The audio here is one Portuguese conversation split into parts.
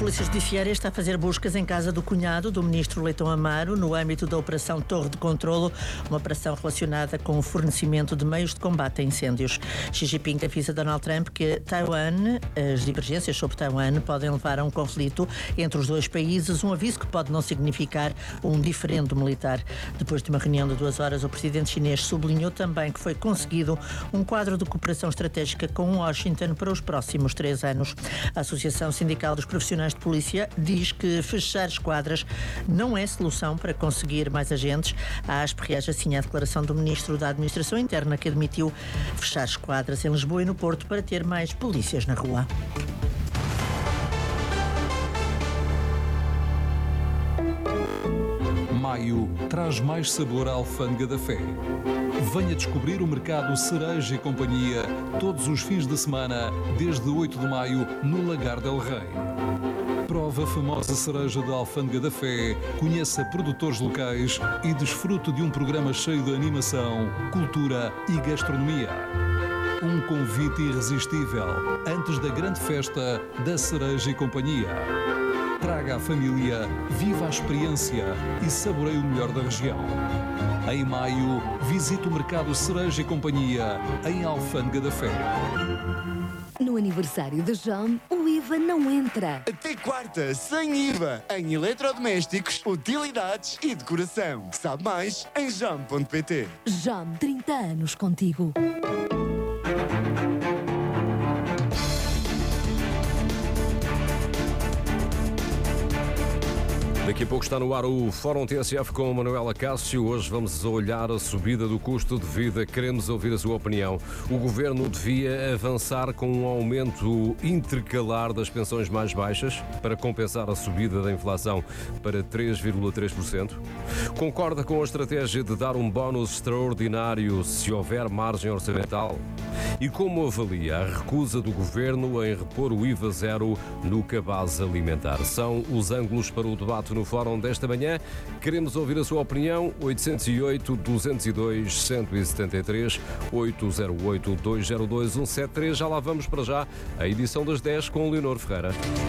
Polícia Judiciária está a fazer buscas em casa do cunhado do ministro Leitão Amaro no âmbito da Operação Torre de Controlo, uma operação relacionada com o fornecimento de meios de combate a incêndios. Xi Jinping avisa Donald Trump que as divergências sobre Taiwan podem levar a um conflito entre os dois países, um aviso que pode não significar um diferendo militar. Depois de uma reunião de 2 horas, o presidente chinês sublinhou também que foi conseguido um quadro de cooperação estratégica com Washington para os próximos 3 anos. A Associação Sindical dos Profissionais de Polícia diz que fechar esquadras não é solução para conseguir mais agentes. A ASP reage assim à declaração do Ministro da Administração Interna, que admitiu fechar esquadras em Lisboa e no Porto para ter mais polícias na rua. Maio traz mais sabor à Alfândega da Fé. Venha descobrir o mercado Cereja e Companhia todos os fins de semana, desde 8 de maio, no Lagar del Rei. Prova a famosa cereja da Alfândega da Fé, conheça produtores locais e desfrute de um programa cheio de animação, cultura e gastronomia. Um convite irresistível antes da grande festa da Cereja e Companhia. Traga a família, viva a experiência e saboreie o melhor da região. Em maio, visite o mercado Cereja e Companhia, em Alfândega da Fé. No aniversário de Jam, o IVA não entra. Até quarta, sem IVA, em eletrodomésticos, utilidades e decoração. Sabe mais em jam.pt. Jam, 30 anos contigo. Daqui a pouco está no ar o Fórum TSF com Manuela Cássio. Hoje vamos olhar a subida do custo de vida. Queremos ouvir a sua opinião. O Governo devia avançar com um aumento intercalar das pensões mais baixas para compensar a subida da inflação para 3,3%. Concorda com a estratégia de dar um bónus extraordinário se houver margem orçamental? E como avalia a recusa do Governo em repor o IVA zero no cabaz alimentar? São os ângulos para o debate no Fórum desta manhã. Queremos ouvir a sua opinião. 808-202-173, 808-202-173. Já lá vamos para já. A edição das 10 com Leonor Ferreira.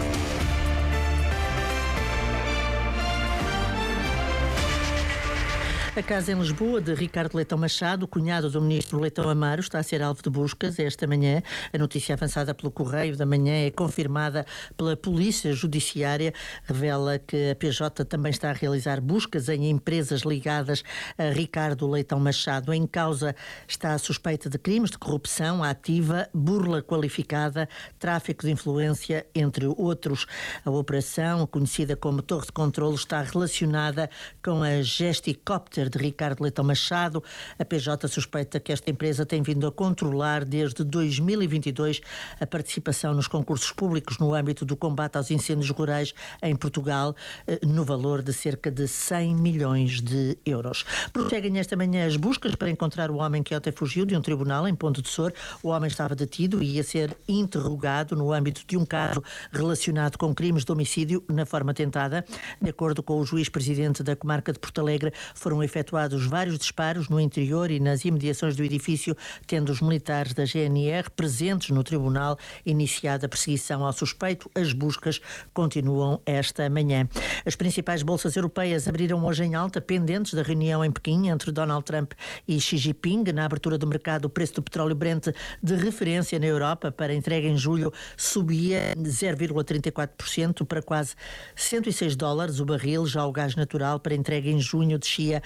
A casa em Lisboa de Ricardo Leitão Machado, cunhado do ministro Leitão Amaro, está a ser alvo de buscas esta manhã. A notícia avançada pelo Correio da Manhã é confirmada pela Polícia Judiciária. Revela que a PJ também está a realizar buscas em empresas ligadas a Ricardo Leitão Machado. Em causa está a suspeita de crimes de corrupção ativa, burla qualificada, tráfico de influência, entre outros. A operação, conhecida como Torre de Controlo, está relacionada com a Gesticopter de Ricardo Leitão Machado. A PJ suspeita que esta empresa tem vindo a controlar desde 2022 a participação nos concursos públicos no âmbito do combate aos incêndios rurais em Portugal, no valor de cerca de 100 milhões de euros. Prosseguem esta manhã as buscas para encontrar o homem que ontem fugiu de um tribunal em Ponte de Sor. O homem estava detido e ia ser interrogado no âmbito de um caso relacionado com crimes de homicídio na forma tentada. De acordo com o juiz-presidente da comarca de Porto Alegre, foram efetuados vários disparos no interior e nas imediações do edifício, tendo os militares da GNR presentes no tribunal iniciada a perseguição ao suspeito. As buscas continuam esta manhã. As principais bolsas europeias abriram hoje em alta, pendentes da reunião em Pequim entre Donald Trump e Xi Jinping. Na abertura do mercado, o preço do petróleo Brent de referência na Europa para entrega em julho subia 0,34% para quase $106 o barril. Já o gás natural para entrega em junho descia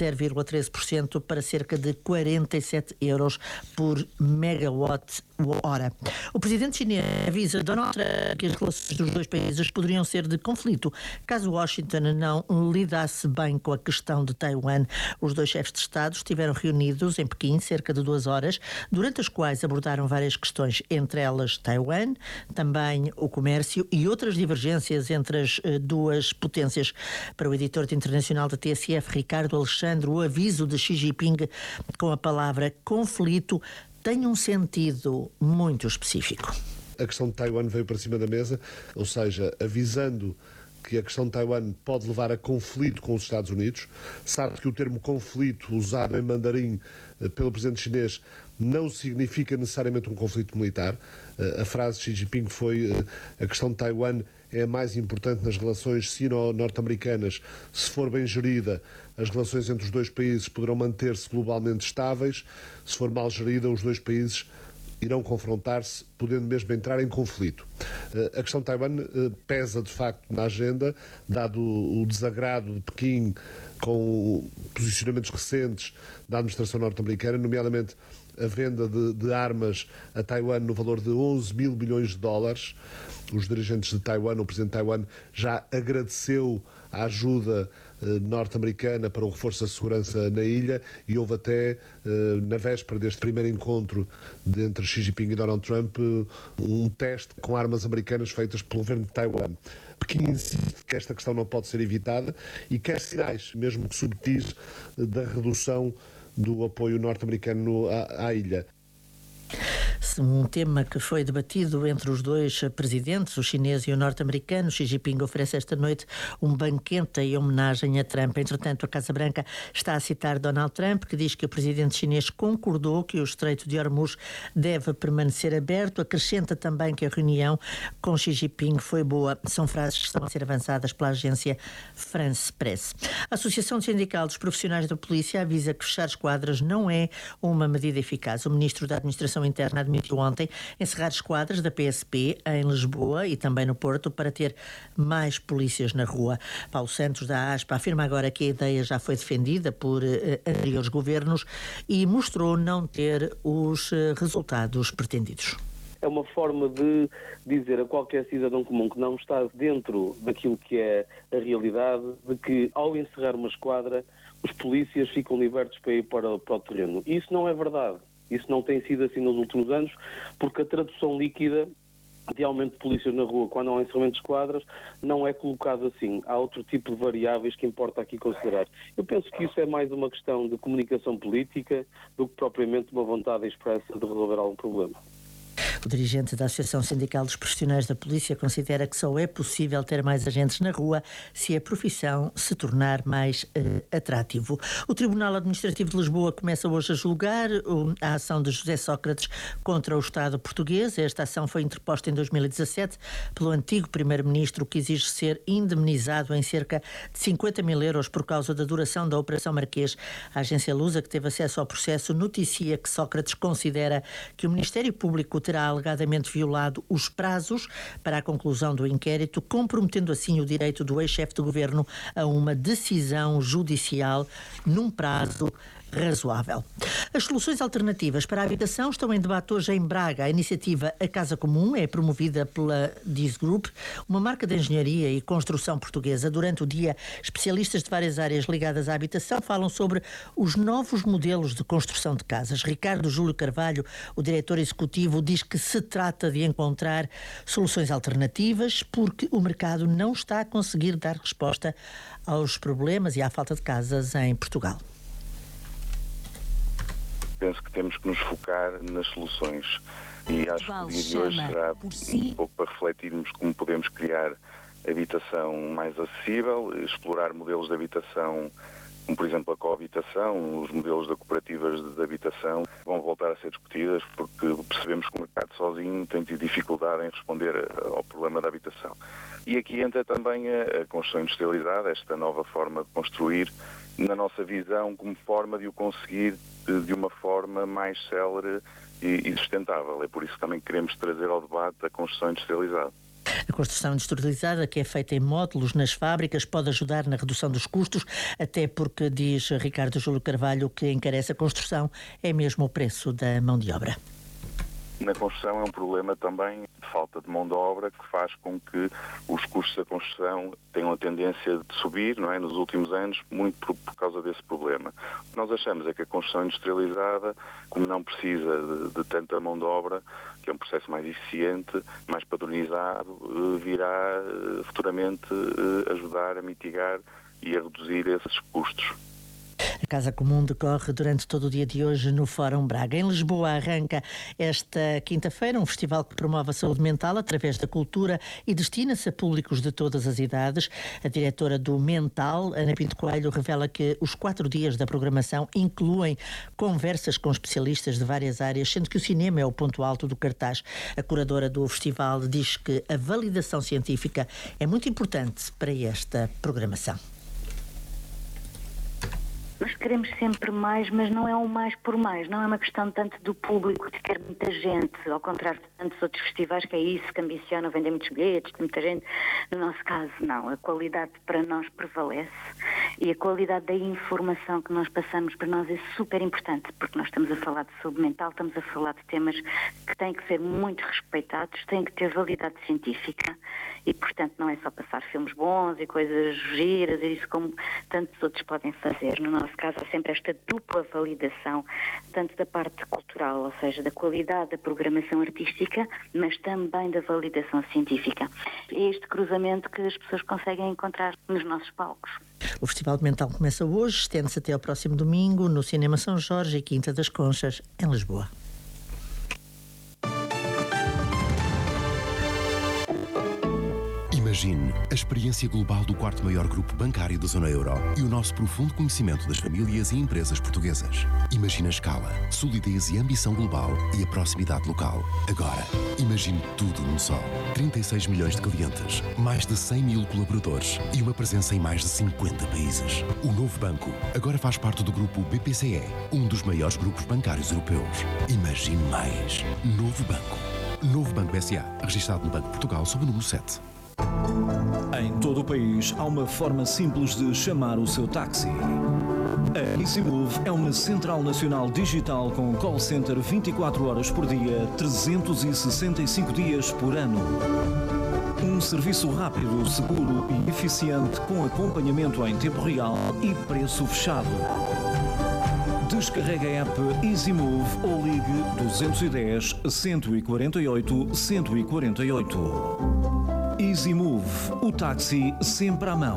0,13% para cerca de 47 euros por megawatt-hora. O presidente chinês avisa Donald Trump que as relações dos dois países poderiam ser de conflito caso Washington não lidasse bem com a questão de Taiwan. Os dois chefes de Estado estiveram reunidos em Pequim cerca de 2 horas, durante as quais abordaram várias questões, entre elas Taiwan, também o comércio e outras divergências entre as duas potências. Para o editor internacional da TSF, Ricardo Alexandre, o aviso de Xi Jinping com a palavra conflito tem um sentido muito específico. A questão de Taiwan veio para cima da mesa, ou seja, avisando que a questão de Taiwan pode levar a conflito com os Estados Unidos. Sabe que o termo conflito usado em mandarim pelo presidente chinês não significa necessariamente um conflito militar. A frase de Xi Jinping foi: a questão de Taiwan é a mais importante nas relações sino-norte-americanas. Se for bem gerida, as relações entre os dois países poderão manter-se globalmente estáveis. Se for mal gerida, os dois países irão confrontar-se, podendo mesmo entrar em conflito. A questão de Taiwan pesa, de facto, na agenda, dado o desagrado de Pequim com posicionamentos recentes da administração norte-americana, nomeadamente a venda de armas a Taiwan no valor de 11 mil milhões de dólares. Os dirigentes de Taiwan, o presidente de Taiwan, já agradeceu a ajuda norte-americana para o reforço da segurança na ilha, e houve até, na véspera deste primeiro encontro entre Xi Jinping e Donald Trump, um teste com armas americanas feitas pelo governo de Taiwan. Pequim insiste que esta questão não pode ser evitada e quer sinais, mesmo que subtis, da redução do apoio norte-americano à ilha. Um tema que foi debatido entre os dois presidentes, o chinês e o norte-americano. Xi Jinping oferece esta noite um banquete em homenagem a Trump. Entretanto, a Casa Branca está a citar Donald Trump, que diz que o presidente chinês concordou que o Estreito de Hormuz deve permanecer aberto. Acrescenta também que a reunião com Xi Jinping foi boa. São frases que estão a ser avançadas pela agência France Press. A Associação Sindical dos Profissionais da Polícia avisa que fechar esquadras não é uma medida eficaz. O ministro da Administração Interna admitiu ontem encerrar esquadras da PSP em Lisboa e também no Porto para ter mais polícias na rua. Paulo Santos, da ASPA, afirma agora que a ideia já foi defendida por anteriores governos e mostrou não ter os resultados pretendidos. É uma forma de dizer a qualquer cidadão comum que não está dentro daquilo que é a realidade, de que ao encerrar uma esquadra, os polícias ficam libertos para ir para o terreno. E isso não é verdade. Isso não tem sido assim nos últimos anos, porque a tradução líquida de aumento de polícias na rua, quando há um encerramento de esquadras, não é colocado assim. Há outro tipo de variáveis que importa aqui considerar. Eu penso que isso é mais uma questão de comunicação política do que propriamente uma vontade expressa de resolver algum problema. O dirigente da Associação Sindical dos Profissionais da Polícia considera que só é possível ter mais agentes na rua se a profissão se tornar mais atrativo. O Tribunal Administrativo de Lisboa começa hoje a julgar a ação de José Sócrates contra o Estado português. Esta ação foi interposta em 2017 pelo antigo primeiro-ministro, que exige ser indemnizado em cerca de 50 mil euros por causa da duração da Operação Marquês. A agência Lusa, que teve acesso ao processo, noticia que Sócrates considera que o Ministério Público terá alegadamente violado os prazos para a conclusão do inquérito, comprometendo assim o direito do ex-chefe de governo a uma decisão judicial num prazo razoável. As soluções alternativas para a habitação estão em debate hoje em Braga. A iniciativa A Casa Comum é promovida pela Diz Group, uma marca de engenharia e construção portuguesa. Durante o dia, especialistas de várias áreas ligadas à habitação falam sobre os novos modelos de construção de casas. Ricardo Júlio Carvalho, o diretor executivo, diz que se trata de encontrar soluções alternativas porque o mercado não está a conseguir dar resposta aos problemas e à falta de casas em Portugal. Penso que temos que nos focar nas soluções e acho que o dia de hoje será um pouco para refletirmos como podemos criar habitação mais acessível, explorar modelos de habitação como, por exemplo, a coabitação. Os modelos de cooperativas de habitação vão voltar a ser discutidas porque percebemos que o mercado sozinho tem tido dificuldade em responder ao problema da habitação. E aqui entra também a construção industrializada, esta nova forma de construir, na nossa visão, como forma de o conseguir de uma forma mais célere e sustentável. É por isso que também queremos trazer ao debate a construção industrializada. A construção industrializada, que é feita em módulos nas fábricas, pode ajudar na redução dos custos, até porque, diz Ricardo Júlio Carvalho, o que encarece a construção é mesmo o preço da mão de obra. Na construção é um problema também de falta de mão de obra, que faz com que os custos da construção tenham a tendência de subir, não é, nos últimos anos, muito por causa desse problema. O que nós achamos é que a construção industrializada, como não precisa de tanta mão de obra, que é um processo mais eficiente, mais padronizado, virá futuramente ajudar a mitigar e a reduzir esses custos. Casa Comum decorre durante todo o dia de hoje no Fórum Braga. Em Lisboa arranca esta quinta-feira um festival que promove a saúde mental através da cultura e destina-se a públicos de todas as idades. A diretora do Mental, Ana Pinto Coelho, revela que os 4 dias da programação incluem conversas com especialistas de várias áreas, sendo que o cinema é o ponto alto do cartaz. A curadora do festival diz que a validação científica é muito importante para esta programação. Nós queremos sempre mais, mas não é um mais por mais. Não é uma questão tanto do público, de ter muita gente, ao contrário de tantos outros festivais, que é isso que ambiciona vender muitos bilhetes, muita gente. No nosso caso, não. A qualidade para nós prevalece e a qualidade da informação que nós passamos para nós é super importante, porque nós estamos a falar de saúde mental, estamos a falar de temas que têm que ser muito respeitados, têm que ter validade científica e, portanto, não é só passar filmes bons e coisas giras, e isso como tantos outros podem fazer. No nosso caso, há sempre esta dupla validação, tanto da parte cultural, ou seja, da qualidade da programação artística, mas também da validação científica. É este cruzamento que as pessoas conseguem encontrar nos nossos palcos. O Festival Mental começa hoje, estende-se até ao próximo domingo no Cinema São Jorge e Quinta das Conchas, em Lisboa. Imagine a experiência global do 4º maior grupo bancário da zona euro e o nosso profundo conhecimento das famílias e empresas portuguesas. Imagine a escala, solidez e ambição global e a proximidade local. Agora, imagine tudo num só. 36 milhões de clientes, mais de 100 mil colaboradores e uma presença em mais de 50 países. O novo banco agora faz parte do grupo BPCE, um dos maiores grupos bancários europeus. Imagine mais. Novo Banco. Novo Banco S.A., registado no Banco de Portugal sob o número 7. Em todo o país há uma forma simples de chamar o seu táxi. A EasyMove é uma central nacional digital com call center 24 horas por dia, 365 dias por ano. Um serviço rápido, seguro e eficiente com acompanhamento em tempo real e preço fechado. Descarregue a app EasyMove ou ligue 210 148 148. EasyMove, o táxi sempre à mão.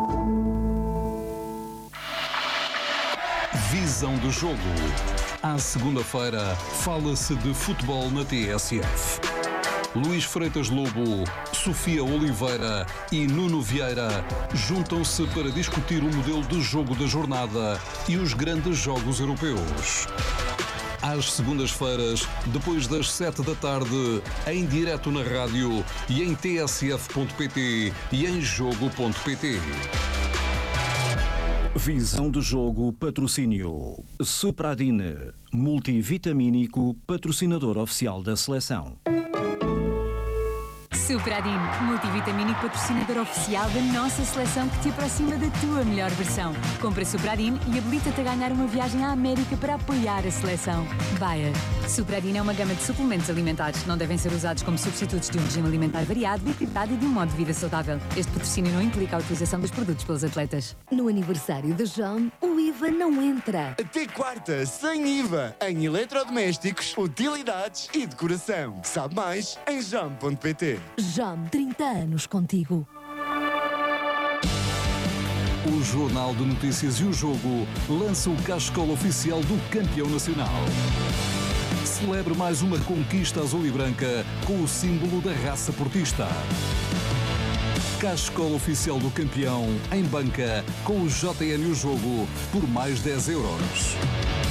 Visão do jogo. À segunda-feira, fala-se de futebol na TSF. Luís Freitas Lobo, Sofia Oliveira e Nuno Vieira juntam-se para discutir o modelo de jogo da jornada e os grandes jogos europeus. Às segundas-feiras, depois das 7 da tarde, em direto na rádio e em tsf.pt e em jogo.pt. Visão do jogo, patrocínio. Supradine, multivitamínico, patrocinador oficial da seleção. Supradine, multivitamínico patrocinador oficial da nossa seleção que te aproxima da tua melhor versão. Compra Supradine e habilita-te a ganhar uma viagem à América para apoiar a seleção. Bayer. Supradine é uma gama de suplementos alimentares. Não devem ser usados como substitutos de um regime alimentar variado, equilibrado e de um modo de vida saudável. Este patrocínio não implica a utilização dos produtos pelos atletas. No aniversário de João, o IVA não entra. Até quarta, sem IVA, em eletrodomésticos, utilidades e decoração. Sabe mais em jam.pt. JAM, 30 anos contigo. O Jornal de Notícias e o Jogo lança o cascola oficial do campeão nacional. Celebre mais uma conquista azul e branca com o símbolo da raça portista. Cascola oficial do campeão em banca com o JN e o Jogo por mais 10 euros.